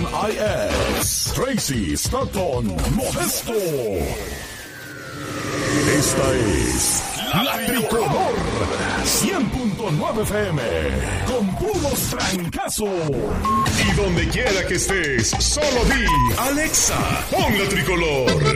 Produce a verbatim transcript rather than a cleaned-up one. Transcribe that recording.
N I S, Tracy Stratton Modesto. Esta es La Tricolor cien punto nueve F M, con puros trancazos. Y donde quiera que estés, solo di Alexa, pon La Tricolor.